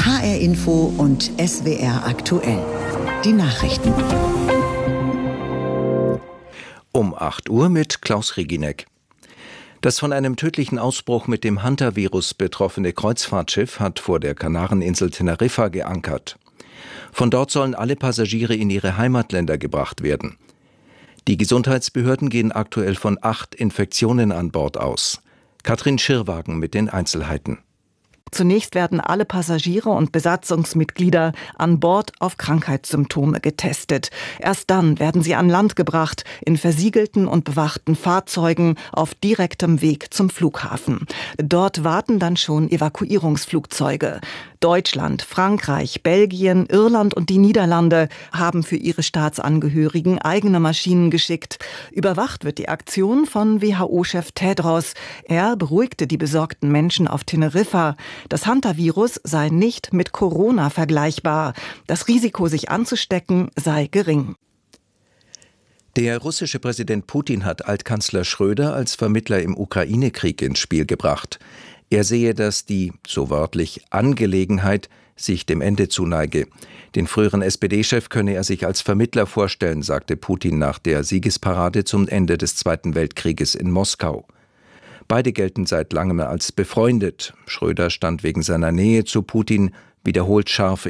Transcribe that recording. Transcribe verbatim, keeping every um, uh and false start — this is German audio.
H R Info und S W R aktuell. Die Nachrichten. Um acht Uhr mit Klaus Reginek. Das von einem tödlichen Ausbruch mit dem Hantavirus betroffene Kreuzfahrtschiff hat vor der Kanareninsel Teneriffa geankert. Von dort sollen alle Passagiere in ihre Heimatländer gebracht werden. Die Gesundheitsbehörden gehen aktuell von acht Infektionen an Bord aus. Katrin Schirwagen mit den Einzelheiten. Zunächst werden alle Passagiere und Besatzungsmitglieder an Bord auf Krankheitssymptome getestet. Erst dann werden sie an Land gebracht, in versiegelten und bewachten Fahrzeugen auf direktem Weg zum Flughafen. Dort warten dann schon Evakuierungsflugzeuge. Deutschland, Frankreich, Belgien, Irland und die Niederlande haben für ihre Staatsangehörigen eigene Maschinen geschickt. Überwacht wird die Aktion von W H O-Chef Tedros. Er beruhigte die besorgten Menschen auf Teneriffa. Das Hantavirus sei nicht mit Corona vergleichbar. Das Risiko, sich anzustecken, sei gering. Der russische Präsident Putin hat Altkanzler Schröder als Vermittler im Ukraine-Krieg ins Spiel gebracht. Er sehe, dass die, so wörtlich, Angelegenheit sich dem Ende zuneige. Den früheren S P D-Chef könne er sich als Vermittler vorstellen, sagte Putin nach der Siegesparade zum Ende des Zweiten Weltkrieges in Moskau. Beide gelten seit langem als befreundet. Schröder stand wegen seiner Nähe zu Putin wiederholt scharf